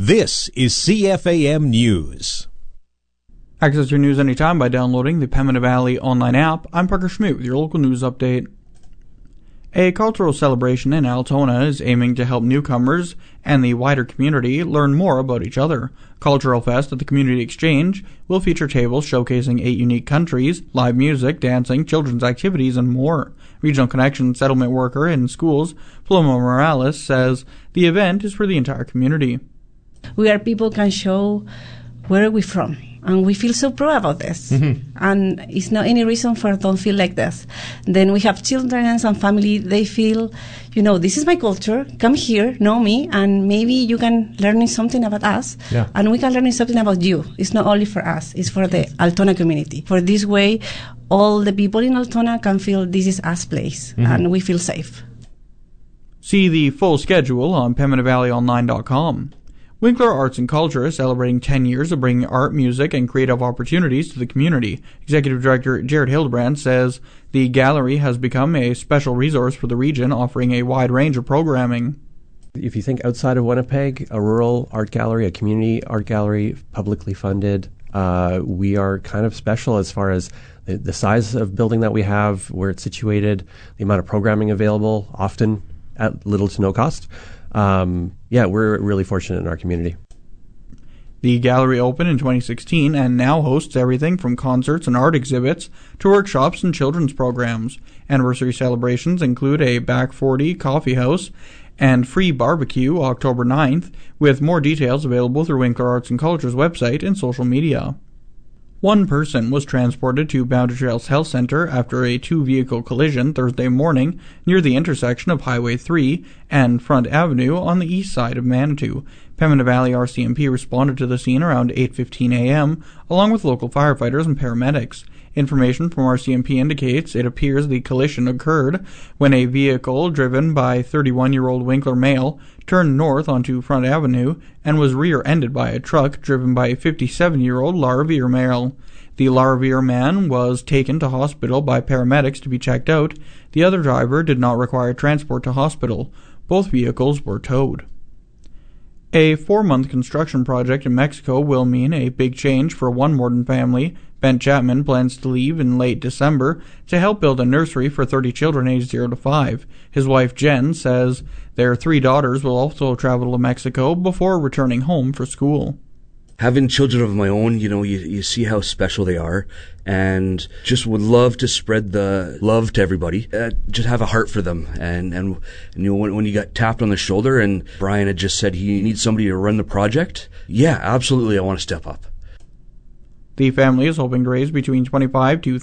This is CFAM News. Access your news anytime by downloading the Pembina Valley online app. I'm Parker Schmidt with your local news update. A cultural celebration in Altona is aiming to help newcomers and the wider community learn more about each other. Cultural Fest at the Community Exchange will feature tables showcasing 8 unique countries, live music, dancing, children's activities, and more. Regional Connection settlement worker in schools, Paloma Morales, says the event is for the entire community. Where people can show where are we from. And we feel so proud about this. And it's not any reason for us don't feel like this. Then we have children and family, they feel, this is my culture, come here, know me, and maybe you can learn something about us, and we can learn something about you. It's not only for us, it's for the Altona community. For this way, all the people in Altona can feel this is us place, and we feel safe. See the full schedule on PembinaValleyOnline.com. Winkler Arts and Culture is celebrating 10 years of bringing art, music, and creative opportunities to the community. Executive Director Jared Hildebrand says the gallery has become a special resource for the region, offering a wide range of programming. If you think outside of Winnipeg, a rural art gallery, a community art gallery, publicly funded, we are kind of special as far as the size of building that we have, where it's situated, the amount of programming available, often at little to no cost. We're really fortunate in our community. The gallery opened in 2016 and now hosts everything from concerts and art exhibits to workshops and children's programs. Anniversary celebrations include a Back 40 coffee house and free barbecue October 9th, with more details available through Winkler Arts and Culture's website and social media. One person was transported to Boundary Trails Health Center after a 2-vehicle collision Thursday morning near the intersection of Highway 3 and Front Avenue on the east side of Manitou. Pembina Valley RCMP responded to the scene around 8:15 a.m., along with local firefighters and paramedics. Information from RCMP indicates it appears the collision occurred when a vehicle driven by 31-year-old Winkler male turned north onto Front Avenue and was rear-ended by a truck driven by a 57-year-old Lariviere male. The Lariviere man was taken to hospital by paramedics to be checked out. The other driver did not require transport to hospital. Both vehicles were towed. A 4-month construction project in Mexico will mean a big change for one Morden family. Ben Chapman plans to leave in late December to help build a nursery for 30 children aged 0 to 5. His wife Jen says their 3 daughters will also travel to Mexico before returning home for school. Having children of my own, you see how special they are, and just would love to spread the love to everybody. Just have a heart for them, and when you got tapped on the shoulder, and Brian had just said he needs somebody to run the project. Yeah, absolutely, I want to step up. The family is hoping to raise between $25,000 to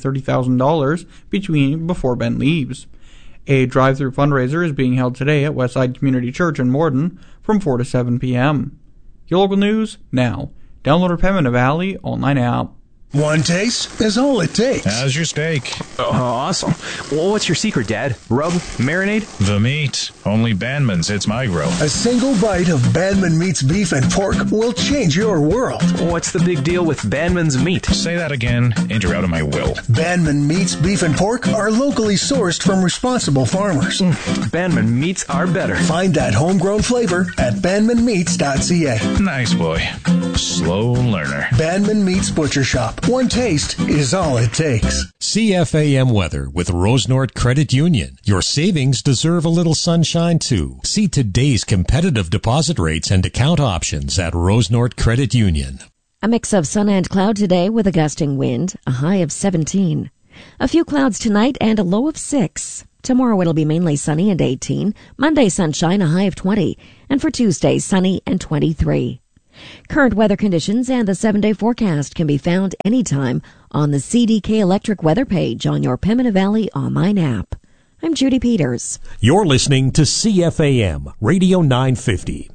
$30,000 before Ben leaves. A drive-through fundraiser is being held today at Westside Community Church in Morden from 4 to 7 p.m. Your local news now. Download our Pembina Valley online app. One taste is all it takes. How's your steak? Oh, awesome. Well, what's your secret, Dad? Rub? Marinade? The meat. Only Bandman's hits my grill. A single bite of Bandman Meat's beef and pork will change your world. What's the big deal with Bandman's meat? Say that again, and you're out of my will. Bandman Meat's beef and pork are locally sourced from responsible farmers. Bandman Meats are better. Find that homegrown flavor at bandmanmeats.ca. Nice boy. Slow learner. Bandman Meats Butcher Shop. One taste is all it takes. CFAM weather with Rosenort Credit Union. Your savings deserve a little sunshine too. See today's competitive deposit rates and account options at Rosenort Credit Union. A mix of sun and cloud today with a gusting wind, a high of 17. A few clouds tonight and a low of 6. Tomorrow it'll be mainly sunny and 18. Monday sunshine, a high of 20. And for Tuesday, sunny and 23. Current weather conditions and the 7-day forecast can be found anytime on the CDK Electric weather page on your Pembina Valley online app. I'm Judy Peters. You're listening to CFAM Radio 950.